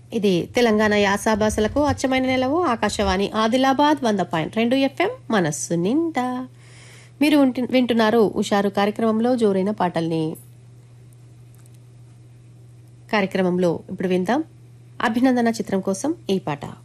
ఇది తెలంగాణ యాస భాషలకు అచ్చమైన నెలవు ఆకాశవాణి ఆదిలాబాద్ 100.2 FM మనస్సు నిండా. మీరు వింటున్నారు ఉషారు కార్యక్రమంలో జోరైన పాటల్ని. కార్యక్రమంలో ఇప్పుడు విందాం అభినందన చిత్రం కోసం ఈ పాట.